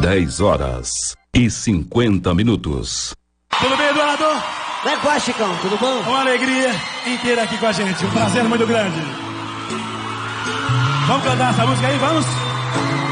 10h50. Tudo bem, Eduardo? Como é que vai, Chicão? Tudo bom? Uma alegria inteira aqui com a gente. Um prazer muito grande. Vamos cantar essa música aí? Vamos?